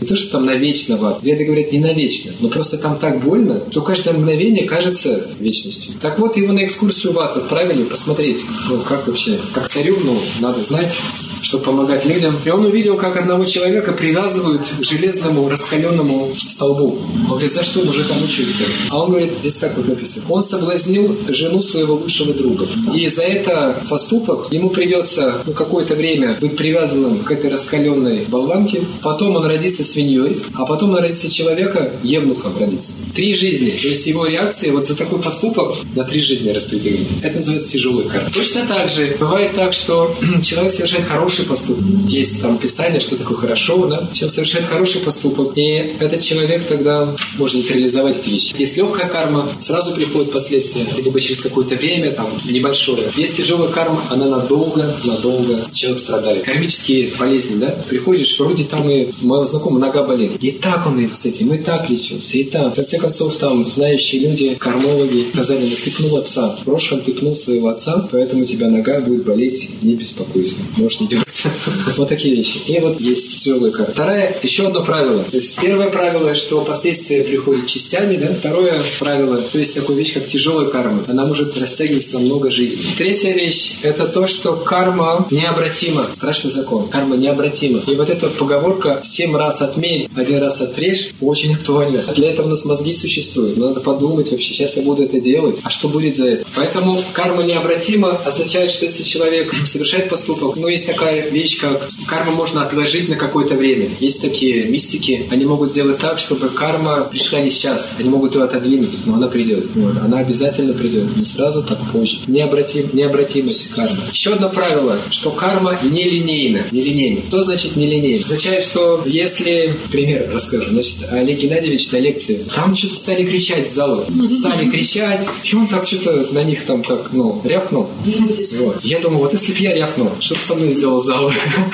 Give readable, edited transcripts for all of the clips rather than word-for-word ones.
то, что там навечно в ад. Веды говорят, не навечно, но просто там так больно, что каждое мгновение кажется вечностью. Так вот, его на экскурсию в ад отправили посмотреть, как вообще, как царю, надо знать, чтобы помогать людям. И он увидел, как одного человека привязывают к железному раскаленному столбу. Он говорит, за что мужика мучают-то? А он говорит, здесь так вот написано. Он соблазнил жену своего лучшего друга. И за это поступок ему придется какое-то время быть привязанным к этой раскаленной болванке. Потом он родится свиньей, а потом он родится человека, евнухом родится. 3 жизни. То есть его реакция вот за такой поступок на 3 жизни распределены. Это называется тяжелый карма. Точно так же бывает так, что человек совершает хороший поступок. Есть там писание, что такое хорошо, да? Человек совершает хороший поступок, и этот человек тогда может нейтрализовать эти вещи. Есть легкая карма, сразу приходят последствия, либо через какое-то время, там, небольшое. Есть тяжелая карма, она надолго человек страдает. Кармические болезни, да? Приходишь, вроде там и моего знакомого нога болит. И так он и с этим, и так лечился, и так. В конце концов, там, знающие люди, кармологи, сказали, ты пнул отца. В прошлом ты пнул своего отца, поэтому у тебя нога будет болеть, не беспокойся. Можешь не дергаться. Вот такие вещи. И вот есть тяжелая карма. Второе, еще одно правило. То есть первое правило, что последствия приходят частями, да? Второе правило, то есть такая вещь, как тяжелая карма. Она может растягиваться на много жизней. Третья вещь, это то, что карма необратима. Страшный закон. Карма необратима. И вот эта поговорка 7 раз отмерь, 1 раз отрежь, очень актуальна. Для этого у нас мозги существуют. Надо подумать вообще, сейчас я буду это делать, а что будет за это? Поэтому карма необратима означает, что если человек совершает поступок, есть такая вещь, как карму можно отложить на какое-то время. Есть такие мистики, они могут сделать так, чтобы карма пришла не сейчас. Они могут ее отодвинуть, но она придет. Она обязательно придет. Не сразу, так позже. Необратимость кармы. Еще одно правило, что карма нелинейна. Нелинейна. Что значит нелинейна? Означает, что если... Пример расскажу. Значит, Олег Геннадьевич на лекции, там что-то стали кричать с зала. Стали кричать, и он так что-то на них там как, рявкнул. Вот. Я думаю, вот если бы я рявкнул, что бы со мной сделал зал?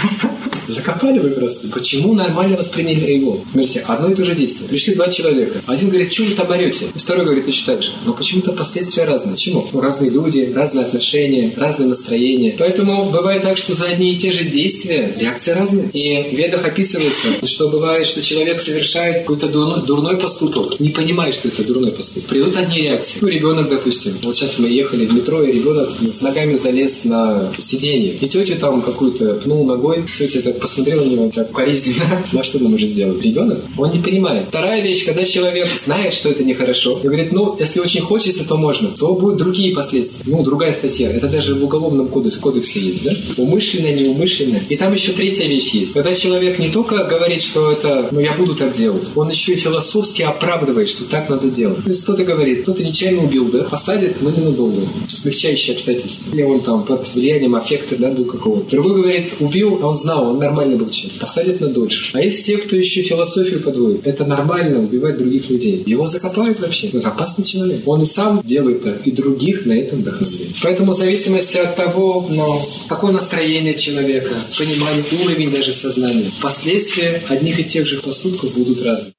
Закопали вы просто. Почему нормально восприняли его? Смотрите, одно и то же действие. Пришли 2 человека. Один говорит, что вы там орете? И второй говорит, точно так же. Но почему-то последствия разные. Почему? Разные люди, разные отношения, разные настроения. Поэтому бывает так, что за одни и те же действия реакции разные. И в ведах описывается, что бывает, что человек совершает какой-то дурной поступок, не понимая, что это дурной поступок. Придут одни реакции. Ребенок, допустим. Вот сейчас мы ехали в метро, и ребенок с ногами залез на сиденье. И тетя там какую-то пнул ногой. Тетя так посмотрела на него так укоризненно. На что ты можешь сделать? Ребенок? Он не понимает. Вторая вещь, когда человек знает, что это нехорошо, и говорит, если очень хочется, то можно, то будут другие последствия. Другая статья. Это даже в Уголовном кодексе есть, да? Умышленно, неумышленно. И там еще третья вещь есть. Когда человек не только говорит, что это, я буду так делать, он еще и философски оправдывает, что так надо делать. То есть кто-то говорит, кто-то нечаянно убил, да? Посадит, но ненадолго. Смягчающие обстоятельства. Или он там под влиянием аффекта, да, был какого-то. Другой говорит, убил, а он знал, он нормально был человек. Посадят на дольше. А есть те, кто еще философию подводит. Это нормально убивать других людей. Его закопают вообще. Это опасный человек. Он и сам делает это, и других на этом вдохновляет. Поэтому в зависимости от того, какое настроение человека, понимание, уровень даже сознания, последствия одних и тех же поступков будут разные.